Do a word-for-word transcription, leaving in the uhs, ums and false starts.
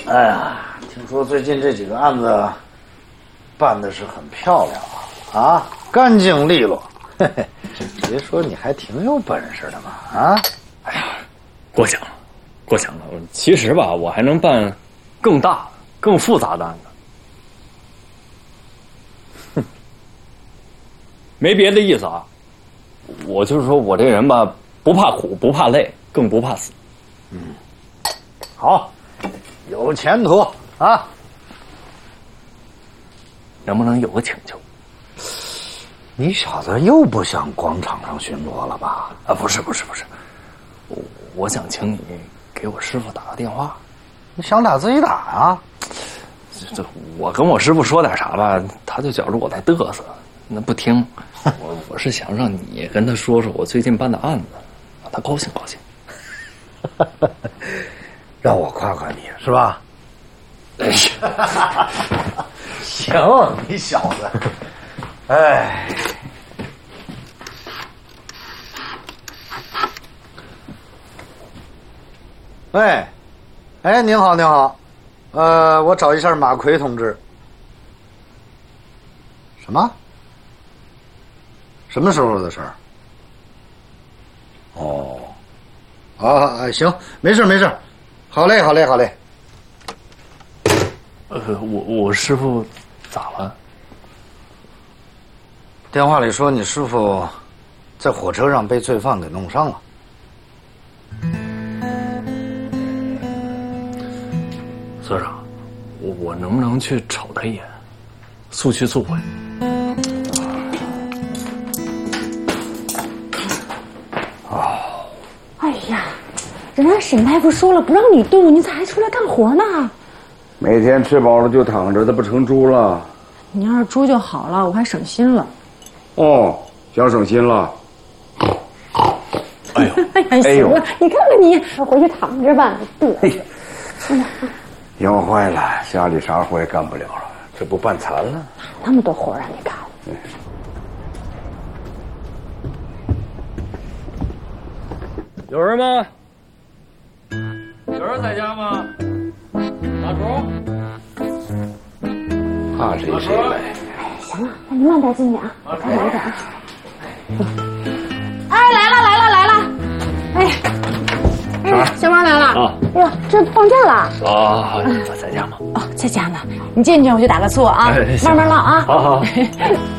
哎呀，听说最近这几个案子办的是很漂亮啊，啊，干净利落。嘿嘿，别说你还挺有本事的嘛，啊！ 哎呀，过奖了，过奖了。其实吧，我还能办更大、更复杂的案子。哼，没别的意思啊，我就是说我这人吧，不怕苦，不怕累，更不怕死。 嗯，好，有前途啊！ 能不能有个请求？ 你小子又不想广场上巡逻了吧？ 啊，不是不是不是，我我想请你给我师傅打个电话。 你想打自己打啊？ 这这，我跟我师傅说点啥吧，他就觉着我在嘚瑟，那不听。我我是想让你跟他说说我最近办的案子，让他高兴高兴。 让我夸夸你是吧？哎呀，行，你小子，哎。喂，哎，您好，您好，呃，我找一下马奎同志。什么？什么时候的事儿？哦，啊，行，没事没事，好嘞好嘞好嘞。 呃，我我师傅咋了？ 电话里说你师傅在火车上被罪犯给弄伤了。 所长，我我能不能去瞅他一眼，速去速回？ 哦， 哎呀，人家沈大夫说了不让你动，你咋还出来干活呢？ 每天吃饱了就躺着，那不成猪了？ 你要是猪就好了，我还省心了。 哦，想省心了。 哎呦， 哎呀，行了，你看看你，回去躺着吧，嘚瑟。哎呀， 腰坏了，家里啥活也干不了了，这不半残了？ 那么多活让你干。 有人吗？有人在家吗？大厨。 怕谁谁来？ 行了，那你慢点进去啊，我看来点啊。哎，来了来了来了！哎，哎，小王来了啊！哎呦，这放假了啊？在家吗？ 哦，在家呢。你进去我就打个醋啊，慢慢唠啊。 好好。